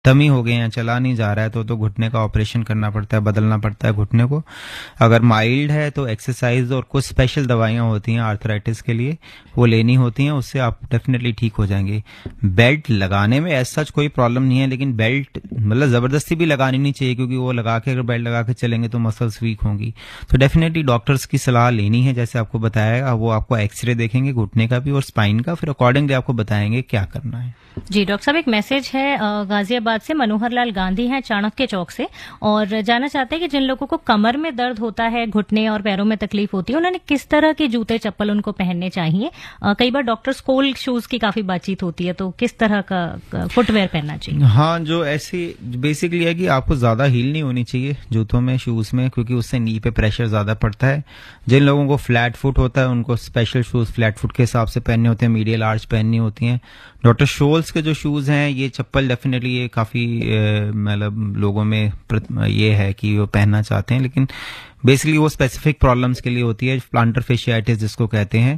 Dummy हो गए हैं, चला नहीं जा रहा है, तो घुटने का ऑपरेशन करना पड़ता है, बदलना पड़ता है घुटने को। अगर माइल्ड है तो एक्सरसाइज और कुछ स्पेशल दवाइयाँ होती हैं आर्थराइटिस के लिए, वो लेनी होती हैं, उससे आप डेफिनेटली ठीक हो जाएंगे। बेल्ट लगाने में ऐसा कोई प्रॉब्लम नहीं है, लेकिन बेल्ट मतलब ज़बरदस्ती भी लगानी नहीं चाहिए, क्योंकि वो लगा के अगर बेल्ट लगा के चलेंगे तो मसल्स वीक होंगी। तो डेफिनेटली डॉक्टर्स की सलाह लेनी है, जैसे आपको बताया, वो आपको एक्सरे देखेंगे घुटने का भी और स्पाइन का, फिर अकॉर्डिंगली आपको बताएंगे क्या करना है। जी डॉक्टर साहब, एक मैसेज है गाजियाबाद से, मनोहर लाल गांधी हैं चाणक्य चौक से, और जानना चाहते हैं कि जिन लोगों को कमर में दर्द होता है, घुटने और पैरों में तकलीफ होती है, उन्होंने किस तरह के जूते चप्पल उनको पहनने चाहिए। कई बार डॉक्टर स्कोल शूज की काफी बातचीत होती है, तो किस तरह का फुटवेयर पहनना चाहिए। हाँ, जो ऐसी बेसिकली है कि आपको ज्यादा हील नहीं होनी चाहिए जूतों में, शूज में, क्योंकि उससे नी पे प्रेशर ज्यादा पड़ता है। जिन लोगों को फ्लैट फुट होता है उनको स्पेशल शूज फ्लैट फुट के हिसाब से पहनने होते हैं, मीडियल आर्च पहननी होती हैं। डॉक्टर शोल्स के जो शूज हैं, ये चप्पल डेफिनेटली ये काफी मतलब लोगों में ये है कि वो पहनना चाहते हैं, लेकिन बेसिकली वो स्पेसिफिक प्रॉब्लम्स के लिए होती है। प्लांटर फेशियाइटिस जिसको कहते हैं,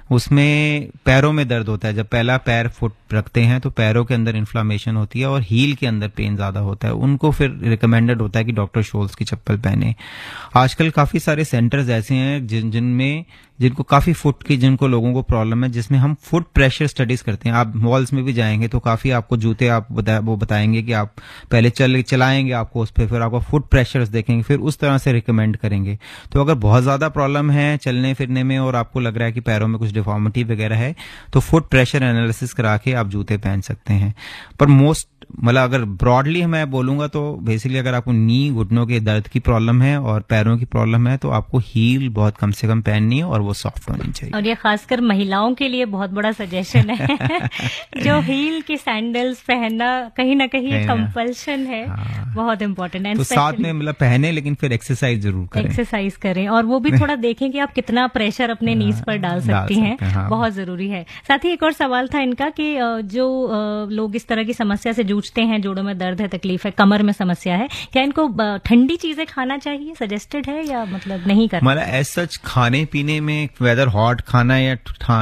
उसमें पैरों में दर्द होता है। जब पहला पैर फुट रखते हैं तो पैरों के अंदर इन्फ्लामेशन होती है और हील के अंदर पेन ज्यादा होता है, उनको फिर रिकमेंडेड होता है कि डॉक्टर शोल्स की चप्पल पहने। आजकल काफी सारे सेंटर्स ऐसे हैं जिनमें जिनको काफी फुट की जिनको लोगों को प्रॉब्लम है, जिसमें हम फुट प्रेशर स्टडीज करते हैं। आप मॉल्स में भी जाएंगे तो काफी आपको जूते वो बताएंगे कि आप पहले चलाएंगे आपको उस पर, फिर आपको फुट प्रेशर्स देखेंगे, फिर उस तरह से रिकमेंड करेंगे। तो अगर बहुत ज्यादा प्रॉब्लम है चलने फिरने में और आपको लग रहा है कि पैरों में कुछ डिफॉर्मिटी वगैरह है, तो फुट प्रेशर एनालिसिस करा के आप जूते पहन सकते हैं। पर मोस्ट मतलब अगर ब्रॉडली मैं बोलूंगा तो बेसिकली अगर आपको नी घुटनों के दर्द की प्रॉब्लम है और पैरों की प्रॉब्लम है, तो आपको हील बहुत कम से कम पहननी है और वो सॉफ्ट होनी चाहिए। और ये खासकर महिलाओं के लिए बहुत बड़ा सजेशन है जो हील की सैंडल्स पहनना कहीं ना कहीं कंपल्शन है। हाँ। बहुत इंपॉर्टेंट है। तो साथ में मतलब पहने, लेकिन फिर एक्सरसाइज जरूर करें। एक्सरसाइज करें और वो भी थोड़ा देखें कि आप कितना प्रेशर अपने नीज पर डाल सकती हैं। हाँ। बहुत जरूरी है। साथ ही एक और सवाल था इनका कि जो लोग इस तरह की समस्या से जूझते हैं, जोड़ों में दर्द है, तकलीफ है, कमर में समस्या है, क्या इनको ठंडी चीजें खाना चाहिए, सजेस्टेड है, या मतलब नहीं करना? मतलब एज सच खाने पीने में वेदर हॉट खाना या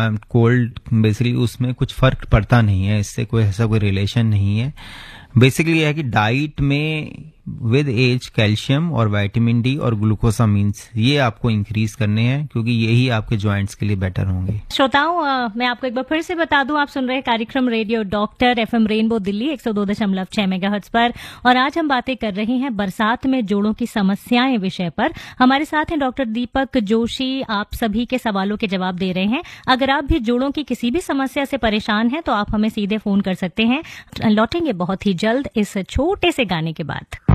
कोल्ड, बेसिकली उसमें कुछ फर्क पड़ता नहीं है, इससे कोई ऐसा कोई रिलेशन नहीं है। बेसिकली यह है कि डाइट में विद एज कैल्शियम और विटामिन डी और ग्लूकोसामिन्स ये आपको इंक्रीज करने हैं, क्योंकि यही आपके जॉइंट्स के लिए बेटर होंगे। श्रोताओं, मैं आपको एक बार फिर से बता दूं, आप सुन रहे हैं कार्यक्रम radio doctor FM rainbow Delhi 102.6 megahertz पर, और आज हम बातें कर रहे हैं बरसात में जोड़ों की समस्याएं विषय पर। हमारे साथ हैं डॉक्टर दीपक जोशी, आप सभी के सवालों के जवाब दे रहे हैं। अगर आप भी जोड़ों की किसी भी समस्या से परेशान हैं तो आप हमें सीधे फोन कर सकते हैं। लौटेंगे बहुत ही जल्द इस छोटे से गाने के बाद।